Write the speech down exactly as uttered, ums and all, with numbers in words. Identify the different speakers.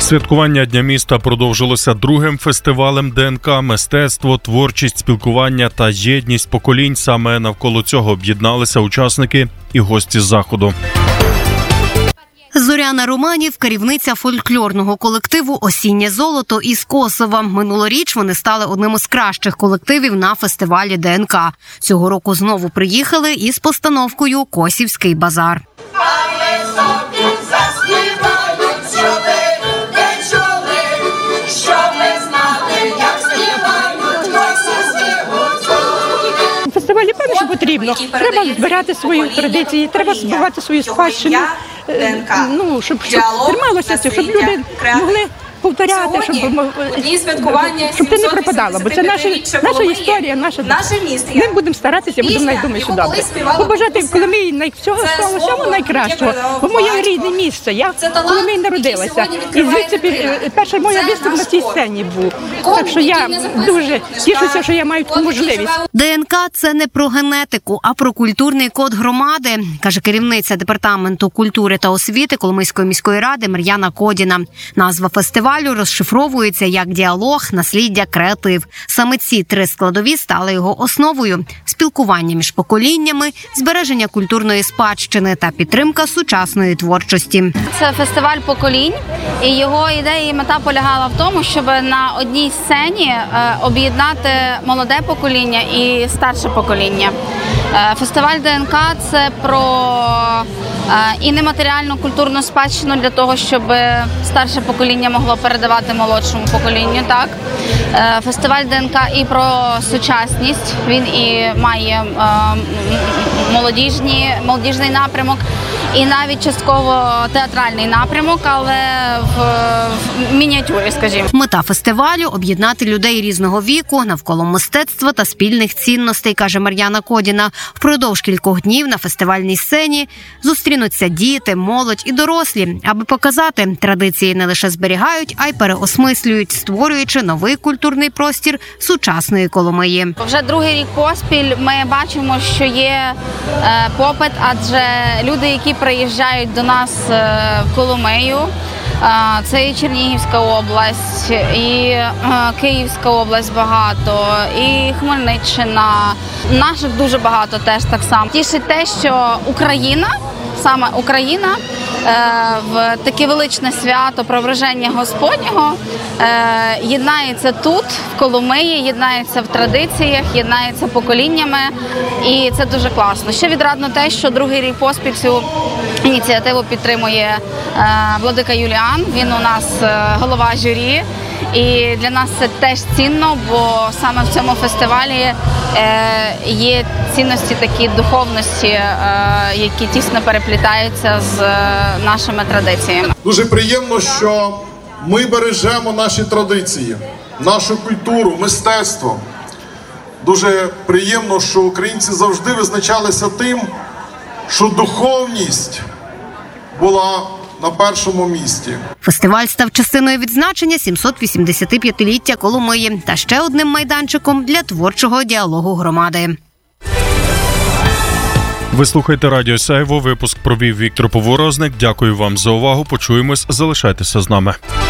Speaker 1: Святкування Дня міста продовжилося другим фестивалем ДНК «Мистецтво, творчість, спілкування та єдність поколінь». Саме навколо цього об'єдналися учасники і гості з заходу.
Speaker 2: Зоряна Романів – керівниця фольклорного колективу «Осіннє золото» із Косова. Минулоріч вони стали одним із кращих колективів на фестивалі ДНК. Цього року знову приїхали із постановкою «Косівський базар».
Speaker 3: Фестивалі, певно, що потрібно. Треба збирати свої традиції, треба збирати свою спадщину, ну, щоб, щоб трималося це, щоб люди могли повторяти, щоб, щоб це не пропадало. Бо це наша, наша історія, наша... Ми будемо старатися, будемо, я думаю, що добре. Побажати в Коломиї всього всього найкращого. Бо моє рідне місце, я в Коломиї народилася. І звідси перша моя виступ на цій сцені був. Так що я дуже тішуся, що я маю таку можливість.
Speaker 2: ДНК – це не про генетику, а про культурний код громади, каже керівниця департаменту культури та освіти Коломийської міської ради Мар'яна Кодіна. Назва фестивалю розшифровується як «Діалог, насліддя, креатив». Саме ці три складові стали його основою – спілкування між поколіннями, збереження культурної спадщини та підтримка сучасної творчості.
Speaker 4: Це фестиваль поколінь, і його ідея і мета полягала в тому, щоб на одній сцені об'єднати молоде покоління і старше покоління. Фестиваль ДНК – це про і нематеріальну культурну спадщину для того, щоб старше покоління могло передавати молодшому поколінню. Так? Фестиваль ДНК і про сучасність, він і має молодіжні, молодіжний напрямок, і навіть частково театральний напрямок, але в, в мініатюрі, скажімо.
Speaker 2: Мета фестивалю – об'єднати людей різного віку навколо мистецтва та спільних цінностей, каже Мар'яна Кодіна. Впродовж кількох днів на фестивальній сцені зустрінуться діти, молодь і дорослі, аби показати, традиції не лише зберігають, а й переосмислюють, створюючи новий культурний простір сучасної Коломиї.
Speaker 4: Вже другий рік поспіль ми бачимо, що є попит, адже люди, які приїжджають до нас в Коломию, це і Чернігівська область, і Київська область багато, і Хмельниччина. Наших дуже багато теж так само. Тішить те, що Україна, саме Україна, в таке величне свято Преображення Господнього єднається тут, в Коломиї, єднається в традиціях, єднається поколіннями, і це дуже класно. Ще відрадно те, що другий рік поспіль цю ініціативу підтримує владика Юліан, він у нас голова журі. І для нас це теж цінно, бо саме в цьому фестивалі є цінності такі духовності, які тісно переплітаються з нашими традиціями.
Speaker 5: Дуже приємно, що ми бережемо наші традиції, нашу культуру, мистецтво. Дуже приємно, що українці завжди визначалися тим, що духовність була на першому місці.
Speaker 2: Фестиваль став частиною відзначення сімсот вісімдесятип'ятиліття Коломиї та ще одним майданчиком для творчого діалогу громади.
Speaker 1: Ви слухаєте Радіо Сяйво. Випуск провів Віктор Поворозник. Дякую вам за увагу. Почуємось. Залишайтеся з нами.